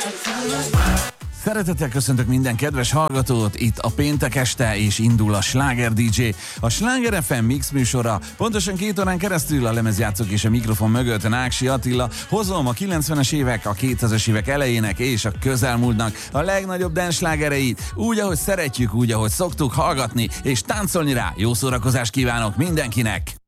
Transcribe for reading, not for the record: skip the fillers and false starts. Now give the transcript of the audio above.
Szeretettel köszöntök minden kedves hallgatót, itt a péntek este, és indul a Sláger DJ, a Sláger FM mix műsora. Pontosan 2 órán keresztül a lemezjátszók és a mikrofon mögött Náksi Attila. Hozom a 90-es évek, a 2000-es évek elejének és a közelmúltnak a legnagyobb dance slágereit, úgy, ahogy szeretjük, úgy, ahogy szoktuk hallgatni és táncolni rá. Jó szórakozást kívánok mindenkinek!